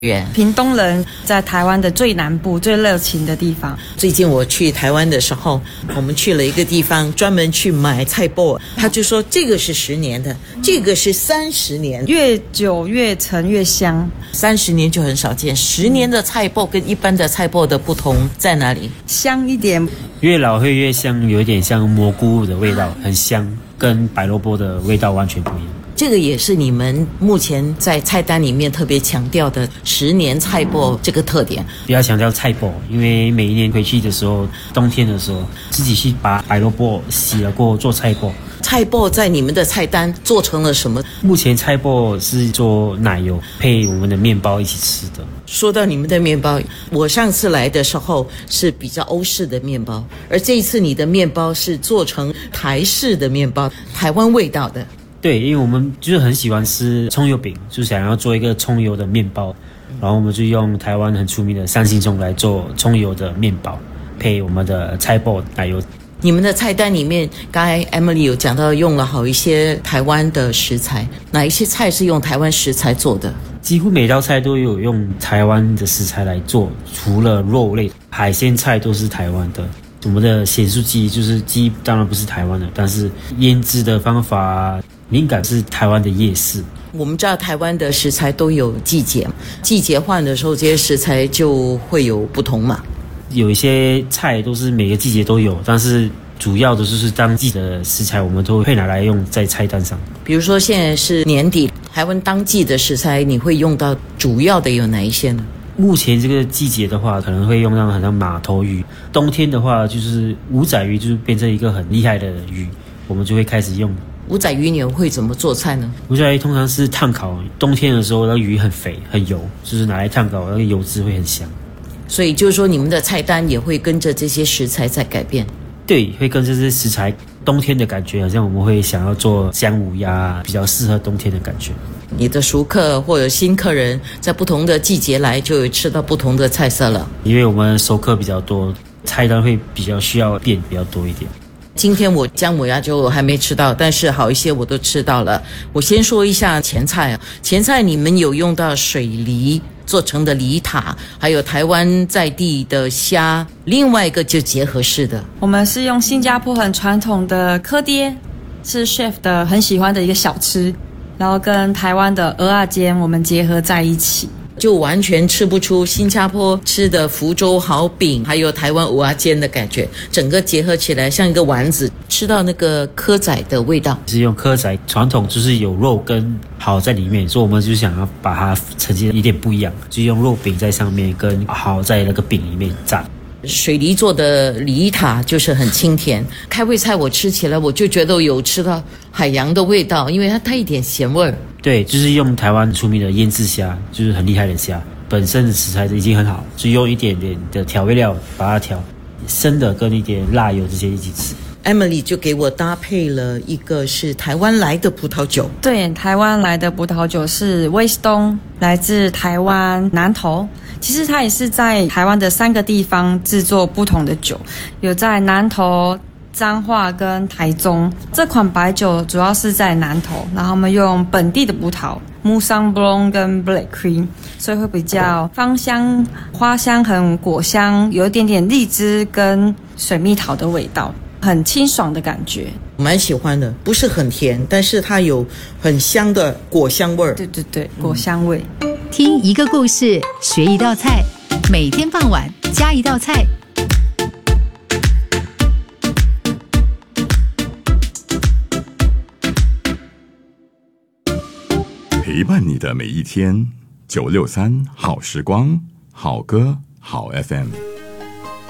屏东人在台湾的最南部最热情的地方。 最近我去台湾的时候，我们去了一个地方专门去买菜脯，他就说这个是10年的，这个是30年， 越久越陈越香。 30年就很少见，10年的菜脯跟一般的菜脯的不同在哪里？ 香一点， 越老会越香，有一点像蘑菇的味道，很香，跟白萝卜的味道完全不一样。 这个也是你们目前在菜单里面特别强调的10年菜脯这个特点。 比较强调菜脯，因为每一年回去的时候，冬天的时候自己去把白萝卜洗了过后做菜脯。 菜脯在你们的菜单做成了什么？ 目前菜脯是做奶油配我们的面包一起吃的。 说到你们的面包，我上次来的时候是比较欧式的面包，而这一次你的面包是做成台式的面包，台湾味道的。 对，因为我们就是很喜欢吃葱油饼，就想要做一个葱油的面包，然后我们就用台湾很出名的三星葱来做葱油的面包，配我们的菜脯奶油。 你们的菜单里面，刚才 Emily 有讲到用了好一些台湾的食材，哪一些菜是用台湾食材做的？ 几乎每道菜都有用台湾的食材来做，除了肉类，海鲜菜都是台湾的。我们的咸酥鸡就是鸡，当然不是台湾的，但是腌制的方法灵感是台湾的夜市。 我们知道台湾的食材都有季节，季节换的时候，这些食材就会有不同嘛。 有一些菜都是每个季节都有，但是主要的就是当季的食材，我们都会拿来用在菜单上。 比如说现在是年底，台湾当季的食材，你会用到主要的有哪一些呢？ 目前这个季节的话，可能会用到很像马头鱼。冬天的话，就是五仔鱼，就是变成一个很厉害的鱼，我们就会开始用。 五仔鱼你会怎么做菜呢？ 五仔鱼通常是烫烤，冬天的时候那鱼很肥很油，就是拿来烫烤，那个油脂会很香。 所以就是说你们的菜单也会跟着这些食材在改变。 对，会跟这些食材，冬天的感觉好像我们会想要做香五鸭，比较适合冬天的感觉。 你的熟客或者新客人在不同的季节来，就有吃到不同的菜色了。 因为我们熟客比较多，菜单会比较需要变比较多一点。 今天我姜母鸭就还没吃到，但是好一些我都吃到了。我先说一下前菜，前菜你们有用到水梨做成的梨塔，还有台湾在地的虾，另外一个就结合式的。 我们是用新加坡很传统的蚵爹，是 chef 的很喜欢的一个小吃，然后跟台湾的蚵仔煎我们结合在一起， 就完全吃不出新加坡吃的福州蚝饼还有台湾蚵仔煎的感觉，整个结合起来像一个丸子，吃到那个蚵仔的味道。 是用蚵仔，传统就是有肉跟蚝在里面，所以我们就想要把它呈现一点不一样，就用肉饼在上面跟蚝在那个饼里面炸。 水梨做的梨塔就是很清甜，开胃菜我吃起来我就觉得有吃到海洋的味道，因为它带一点咸味儿。 对，就是用台湾出名的腌制虾，就是很厉害的虾，本身的食材已经很好，就用一点点的调味料把它调生的跟一点辣油这些一起吃。 Emily 就给我搭配了一个是台湾来的葡萄酒。 对，台湾来的葡萄酒是威斯东，来自台湾南投。其实它也是在台湾的3个地方制作不同的酒，有在南投、彰化跟台中。这款白酒主要是在南投，然后我们用本地的葡萄Musang Blonde 跟 Black Cream， 所以会比较芳香、花香、很果香，有一点点荔枝跟水蜜桃的味道，很清爽的感觉。 蛮喜欢的，不是很甜，但是它有很香的果香味儿。 对对对，果香味。 听一个故事，学一道菜，每天傍晚加一道菜。 陪伴你的每一天，963好时光，好歌好 FM。